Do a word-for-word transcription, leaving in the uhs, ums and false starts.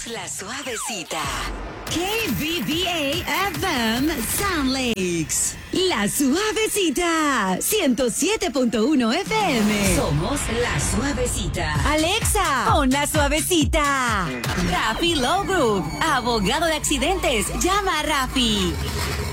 La Suavecita. K B B A F M Sound Lakes. La Suavecita. ciento siete punto uno F M. Somos La Suavecita. Alexa, pon La Suavecita. Rafi Low Group, abogado de accidentes. Llama a Rafi.